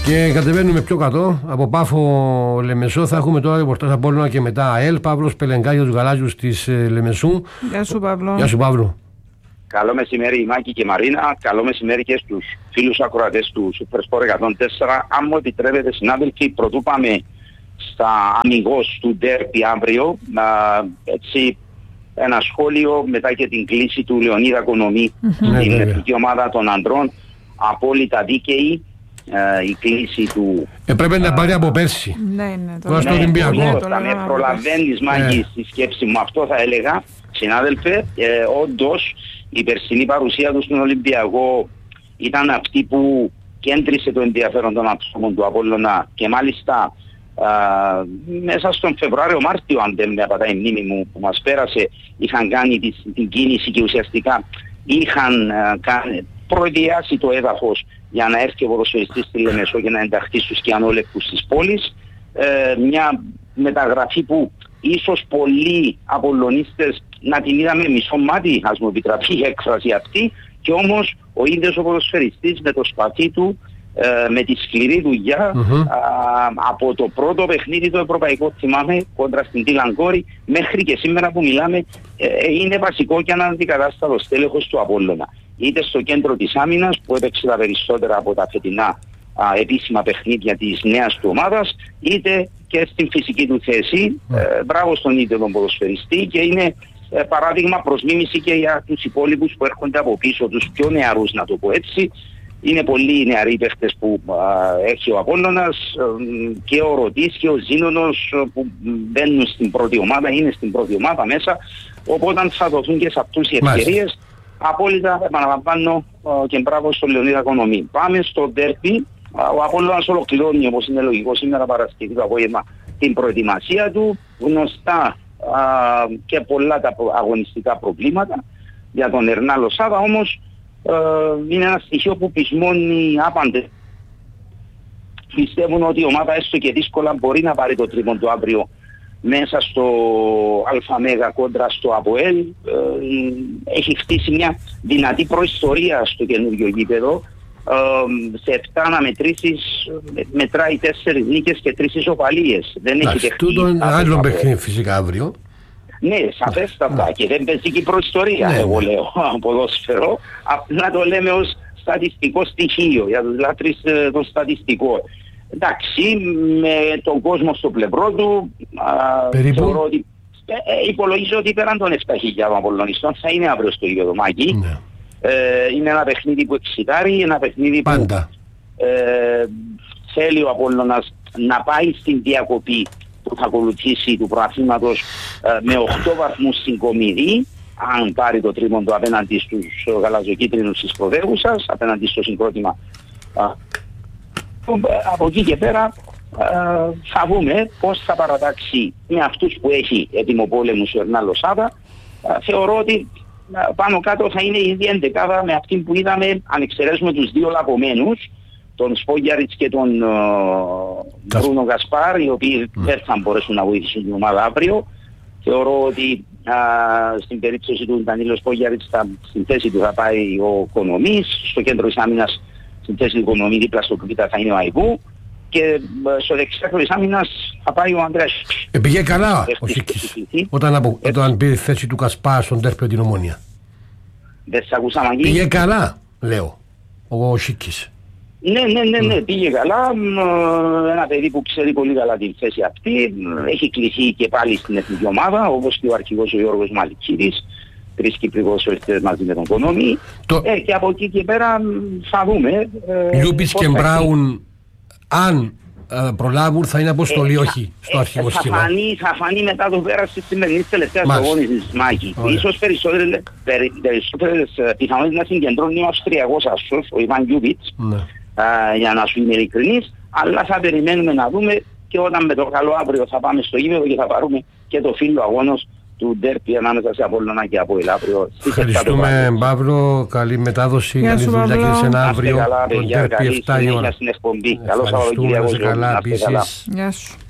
Και κατεβαίνουμε πιο κάτω, από Πάφο Λεμεσό. Θα έχουμε τώρα ρεπορτάζ από Απόλλωνα και μετά ΑΕΛ. Παύλος Πελεγκά για τους γαλάζιους της Λεμεσού. Γεια σου, Παύλο. Γεια σου, Παύλο. Καλό μεσημέρι, Μάκη και Μαρίνα. Καλό μεσημέρι και στους φίλους ακροατές του Super Sport 104. Αν μου επιτρέπετε, συνάδελφοι, πρωτού πάμε στα αμιγώς του ντέρπι αύριο, έτσι ένα σχόλιο μετά και την κλίση του Λεωνίδα Κονομή στην εθνική ομάδα των αντρών. Απόλυτα δίκαιη η κλίση του. Πρέπει να πάρει από πέρσι. Ναι. Τώρα στο Ολυμπιακό. Θα με προλαβαίνεις, Μάκη, στη σκέψη μου. Αυτό θα έλεγα, συνάδελφε. Όντως, η περσινή παρουσία του στον Ολυμπιακό ήταν αυτή που κέντρισε το ενδιαφέρον των ατόμων του Απόλλωνα και μάλιστα μέσα στον Φεβρουάριο-Μάρτιο, αν δεν με απατάει η μνήμη μου, που μας πέρασε, είχαν κάνει την κίνηση και ουσιαστικά είχαν προεδιάσει το έδαφος για να έρθει ο ποδοσφαιριστής στη Λεμεσό και να ενταχθεί στους κιανόλευκους της πόλης. Μια μεταγραφή που ίσως πολλοί απολλωνίστες να την είδαμε μισό μάτι, ας μου επιτραπεί η έκφραση αυτή, και όμως ο ίδιος ο ποδοσφαιριστής με το σπαθί του, με τη σκληρή δουλειά, από το πρώτο παιχνίδι το ευρωπαϊκό, θυμάμαι, κόντρα στην Τιλανκόρη, μέχρι και σήμερα που μιλάμε, είναι βασικό και αναντικατάστατο στέλεχος του Απόλλωνα. Είτε στο κέντρο της άμυνας που έπαιξε τα περισσότερα από τα φετινά επίσημα παιχνίδια της νέας του ομάδας, είτε και στην φυσική του θέση. Μπράβο στον ίδιο τον ποδοσφαιριστή, και είναι παράδειγμα προς μίμηση και για τους υπόλοιπους που έρχονται από πίσω, τους πιο νεαρούς, να το πω έτσι. Είναι πολλοί νεαροί παίχτες που έχει ο Απόλλωνας, και ο Ρωτής και ο Ζήνωνος που μπαίνουν στην πρώτη ομάδα, είναι στην πρώτη ομάδα μέσα, οπότε θα δοθούν και σε αυτούς οι ευκαιρίες. Απόλυτα επαναλαμβάνω και μπράβο στον Λεωνίδα Κονομή. Πάμε στο ντέρπι. Ο Απόλλωνας ολοκληρώνει, όπως είναι λογικό, σήμερα Παρασκευή το απόγευμα την προετοιμασία του. Γνωστά και πολλά τα αγωνιστικά προβλήματα για τον Ερνά Λοσάδα, όμως είναι ένα στοιχείο που πεισμώνει άπαντες. Πιστεύουν ότι η ομάδα έστω και δύσκολα μπορεί να πάρει το τρίποντο αύριο μέσα στο ΑΜΕΓΑ κόντρα στο ΑΠΟΕΛ. Έχει χτίσει μια δυνατή προϊστορία στο καινούργιο γήπεδο. Σε 7 αναμετρήσεις μετράει 4 νίκες και 3 ισοπαλίες. Δεν έχει δεχτεί. Τούτο είναι άλλο παιχνίδι φυσικά αύριο. Ναι, σαφέστατα, και δεν παίζει και προϊστορία, εγώ λέω, ποδόσφαιρο. Απλά το λέμε ως στατιστικό στοιχείο, για τους λάτρεις των στατιστικών. Εντάξει, με τον κόσμο στο πλευρό του, θεωρώ ότι, υπολογίζω ότι πέραν των 7.000 Απολλωνιστών θα είναι αύριο στο ίδιο δωμάκι. Είναι ένα παιχνίδι που εξητάρει, ένα παιχνίδι που θέλει ο Απόλλωνας να πάει στην διακοπή που θα ακολουθήσει του προαθλήματος με 8 βαθμούς στην Κομιδή, αν πάρει το τρίμοντο απέναντι στους γαλαζοκίτρινους της πρωτεύουσας, απέναντι στο συγκρότημα. Από εκεί και πέρα θα δούμε πώς θα παρατάξει με αυτούς που έχει έτοιμο πόλεμο ο Ερνά Λοσάδα. Θεωρώ ότι πάνω κάτω θα είναι η ίδια εντεκάδα με αυτή που είδαμε, αν εξαιρέσουμε τους δύο λαπωμένους, τον Σπόγιαριτς και τον Μπρούνο Γκασπάρ, οι οποίοι δεν θα μπορέσουν να βοηθήσουν την ομάδα αύριο. Θεωρώ ότι στην περίπτωση του Ντανίλο Σπόγιαριτς στην θέση του θα πάει ο Κονομής, στο κέντρο της άμυνας στην θέση του Κονομή δίπλα στο Κουπίτα θα είναι ο Αϊβού, και στο δεξιάκρο της άμυνας θα πάει ο Ανδρέας. Πήγε καλά ο Σίκης όταν πήρε θέση του Κασπάρ στον τέρπιο την Ομόνια. Δεν σ' ακούσαμε εκεί. Πήγε καλά, λέω, ο Σίκης. Ναι, πήγε καλά. Ένα παιδί που ξέρει πολύ καλά την θέση αυτή. Έχει κληθεί και πάλι στην εθνική ομάδα, όπως και ο αρχηγός ο Γιώργος Μαλικίδης. 3 Κυπρικούς ορθές μαζί με τον Κονόμη. Και από εκεί και πέρα θα δούμε. Λιούπιτς και Μπράουν, αν προλάβουν, θα είναι αποστολή, όχι στο αρχικό σχήμα. Θα φανεί μετά το πέρας της σημερινής τελευταίας αγώνησης, Μάκη. Ίσως περισσότερες πιθανότητες να συγκεντρώνει ο Αυστριακός άσος, ο Ιβάν Λιούπιτς, για να σου είμαι ειλικρινής, αλλά θα περιμένουμε να δούμε, και όταν με το καλό αύριο θα πάμε στο γήπεδο και θα πάρουμε και το φύλλο αγώνος του ντέρπι ανάμεσα σε Απόλλωνα και ΑΠΟΕΛ αύριο. Ευχαριστούμε, Παύλο. Καλή μετάδοση. Καλή δουλειά και σε ένα αύριο. Το ντέρπι 7 η ώρα. Καλό Σαββατοκύριακο. Καλά, επίσης. Γεια σου.